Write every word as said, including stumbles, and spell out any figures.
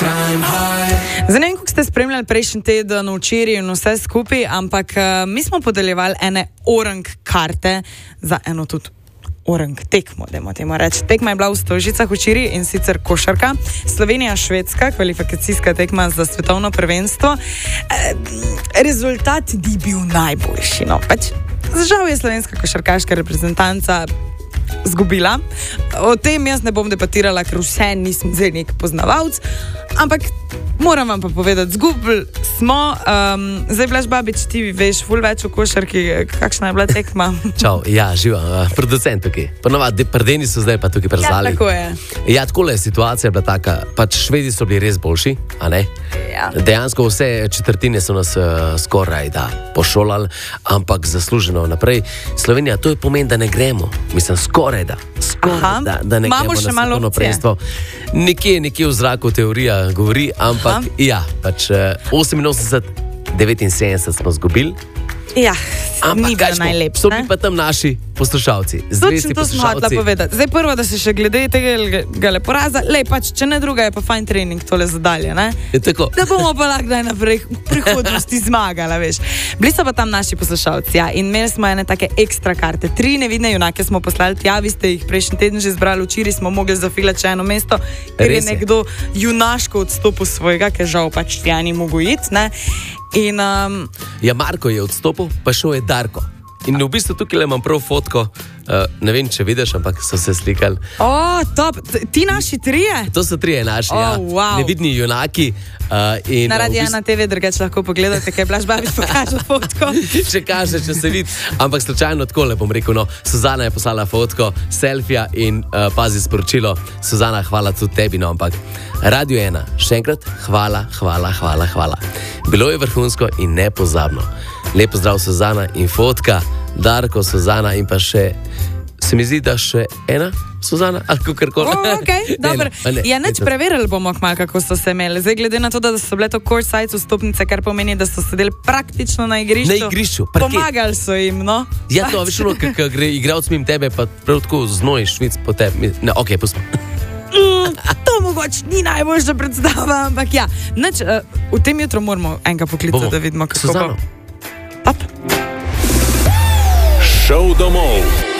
Zdaj ne vem, kako ste spremljali prejšnji teden, včeraj in vse skupaj, ampak uh, mi smo podeljevali ene orang karte za eno tudi orang tekmo, dajmo temu reči. Tekma je bila v Stožicah včeraj in sicer košarka. Slovenija-Švedska, kvalifikacijska tekma za svetovno prvenstvo. E, rezultat ni bil najboljši, no. Pač, žal je slovenska košarkaška reprezentanca zgubila. O tem jaz ne bom debatirala, ker vse nisem zdaj nek poznavalc, ampak moram vam pa povedati, zgubili smo. Um, zdaj, Blaž Babič, ti veš ful več o košarki, kakšna je bila tekma? Čau, ja, živa, uh, producent tukaj. Ponovadi, prdeni so zdaj pa tukaj prezali. Ja, tako je. Ja, takole je situacija bila taka, pač Švedi so bili res boljši, a ne? Ja. Dejansko vse četrtine so nas uh, skoraj da pošolali, ampak zasluženo naprej. Slovenija, to je pomen, da ne gremo. Mislim, skoraj da. Skoraj da, da ne Imamo gremo še na svetovno prvenstvo. Nekje, nekje v zraku teorija govori, ampak Aha. ja, pač uh, oseminosemdeset devetinsedemdeset smo zgubili. Ja, ampak ni bilo najlepše. So bili pa tam naši poslušalci. Točno to smo hotela povedati. Zdaj prvo, da se še glede tega poraza, lej pač, če ne druga, je pa fajn trening tole za dalje, ne? Je tako. Da bomo pa lahko daj naprej v prihodnosti zmagala, veš. Bili so pa tam naši poslušalci, ja, in imeli smo ene take ekstra karte. Tri nevidne junake smo poslali tja, vi ste jih prejšnji teden že zbrali, včeraj smo mogli zafilati še eno mesto, ker je nekdo junaško odstopil svojega, ker žal pač tja ni mogel iti, ne? In, um, ja, Marko je odstopil, pa šel je Darko. In v bistvu tukaj le imam prav fotko, uh, ne vem, če vidiš, ampak so se slikali. O, top, ti naši trije? To so trije naši, oh, ja. Wow. Nevidni junaki. Uh, in, na Radio ena te ve, drugače lahko pogledate, kaj Blaž Babič pokaže fotko. Če kaže, če se vidi, ampak slučajno takole bom rekel, no, Suzana je poslala fotko, selfija in uh, pazi sporočilo. Suzana, hvala tudi tebi, no, ampak Radio ena, še enkrat, hvala, hvala, hvala, hvala. Bilo je vrhunsko in nepozabno. Lep pozdrav, Suzana, in fotka, Darko, Suzana in pa še, se mi zdi, da še ena Suzana, ali kakorkoli. O, ok, dobro. Ja, neč preverili bomo kmalu, kako so se imeli. Zdaj, glede na to, da so bile to courtside vstopnice, kar pomeni, da so sedeli praktično na igrišču. Na igrišču, parket. Pomagali so jim, no. Ja, to, veš, ono, kako gre igralc mimo tebe, pa prav tako znoj švic po tebi. Ne, ok, pustimo. Mm, to mogoče ni najboljša predstava, ampak ja. Neč, uh, v tem jutru moramo enega poklicati, da vidimo, kako Suzano. bo. Up. Šel domov.